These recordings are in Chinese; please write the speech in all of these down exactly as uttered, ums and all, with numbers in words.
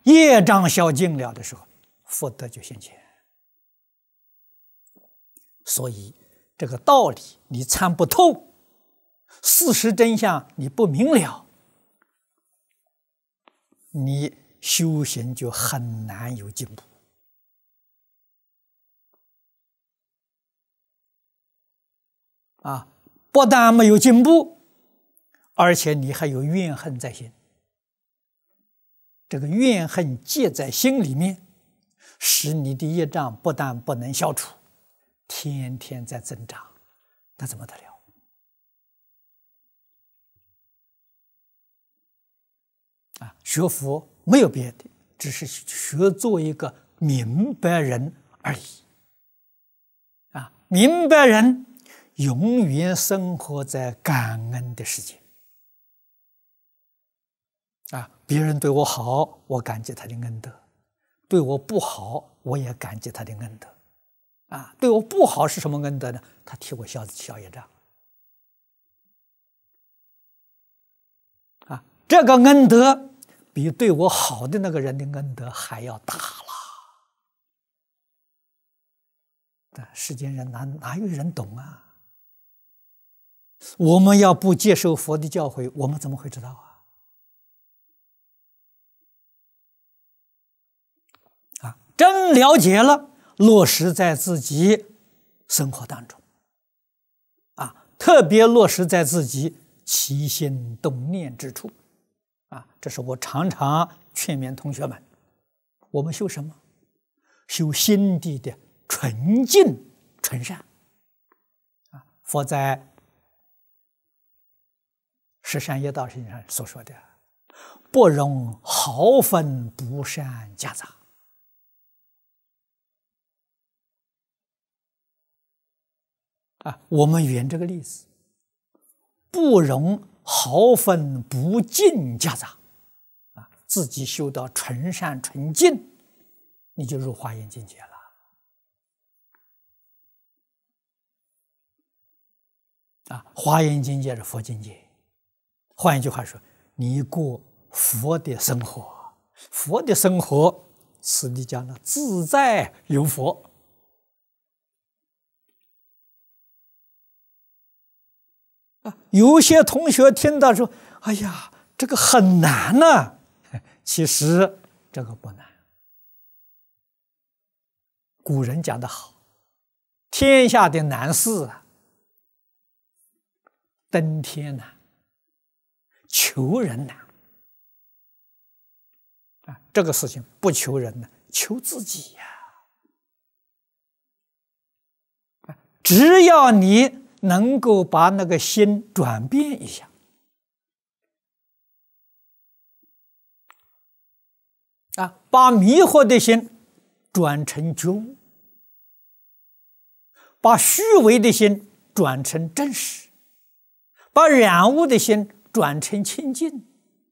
业障消尽了的时候，福德就现前。所以这个道理你参不透，事实真相你不明了，你修行就很难有进步。啊，不但没有进步，而且你还有怨恨在心。这个怨恨结在心里面，使你的业障不但不能消除，天天在增长，那怎么得了？啊，学佛没有别的，只是学做一个明白人而已。啊，明白人永远生活在感恩的世界。啊，别人对我好，我感激他的恩德；对我不好，我也感激他的恩德。啊，对我不好是什么恩德呢？他替我消消业障。啊，这个恩德比对我好的那个人的恩德还要大了。但世间人哪哪有人懂啊？我们要不接受佛的教诲，我们怎么会知道啊？啊，真了解了，落实在自己生活当中。啊，特别落实在自己起心动念之处。啊，这是我常常劝勉同学们，我们修什么？修心地的纯净纯善。啊，佛在十善业道上所说的，不容毫分不善夹杂。啊，我们圆这个例子，不容毫分不净夹杂。啊，自己修到纯善纯净，你就入华严境界了。啊，华严境界是佛境界。换一句话说，你过佛的生活，佛的生活，此地讲了自在有佛。啊，有些同学听到说：“哎呀，这个很难呢、啊。”其实这个不难。古人讲得好，天下的难事啊，登天难，求人难。啊，这个事情不求人呢，求自己呀、啊。只要你能够把那个心转变一下，啊，把迷惑的心转成觉悟，把虚伪的心转成真实，把染污的心转成清净，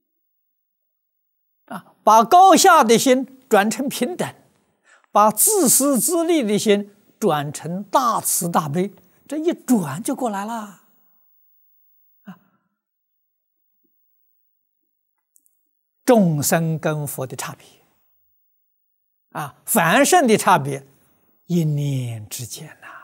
啊，把高下的心转成平等，把自私自利的心转成大慈大悲，这一转就过来了。啊，众生跟佛的差别，啊，凡圣的差别，一念之间呐、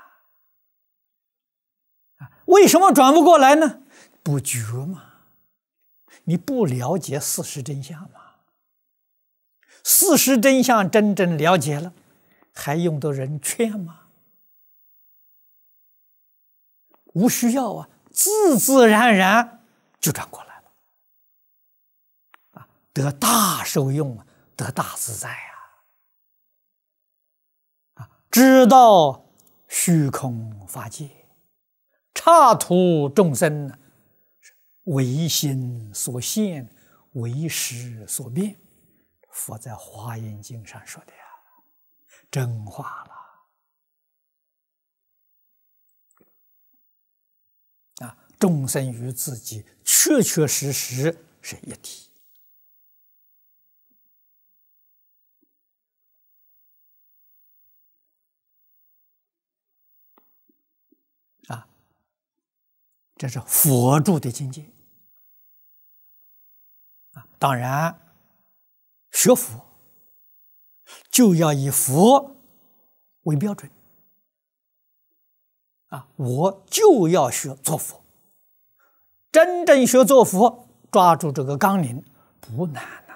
啊。为什么转不过来呢？不觉嘛，你不了解事实真相嘛。事实真相真正了解了，还用得人劝吗？无需要啊，自自然然就转过来了。啊，得大受用，得大自在啊！啊，知道虚空法界，刹土众生，唯心所现，唯识所变。佛在《华严经》上说的呀，真话了。啊，众生与自己确确实实是一体。啊，这是佛住的境界。啊，当然，学佛就要以佛为标准啊！我就要学做佛，真正学做佛，抓住这个纲领不难。